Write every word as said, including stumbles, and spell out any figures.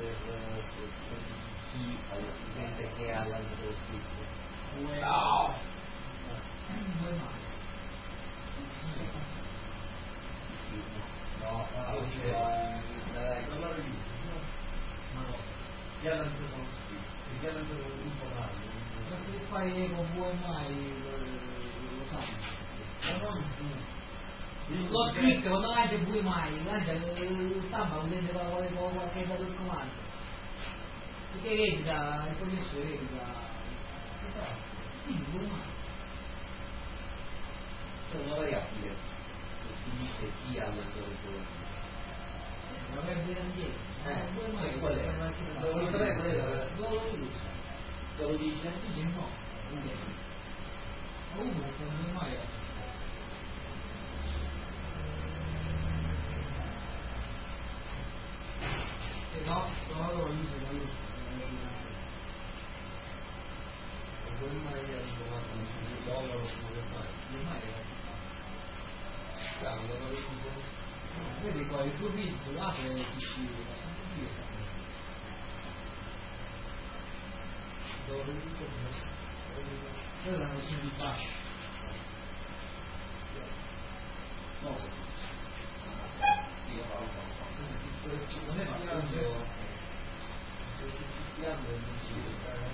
per chi all'utente che ha l'altro scritto. No! Due mai. No, no, dice allora ma no, già non sono scritto, già non sono informati. Ma se fai con vuoi mai lo sai? Ma non L'ho scritto, quando anche vuoi mai, anche il stampa volete lavorare con qualche telecomando. Perché eredita, il commesso eredita. Sì, vuoi mai. c'è una variabile che ti dice chi ha l'altro. La perdita indietro. Eh, vuoi mai? qual è? Non Lo sai qual è? lo uso. Te lo dice? Dice no. Ma uno non vuoi mai. E no, no, lo uso, lo uso. vuoi mai arrivato un dollaro vuoi mai? Vuoi mai? Siamo da dove ci Vedi qua il tuo video, là che ti scrive, ma sempre qui è dove ci Io l'hanno messo di basso. No. io Non è piano. sto studiando e non si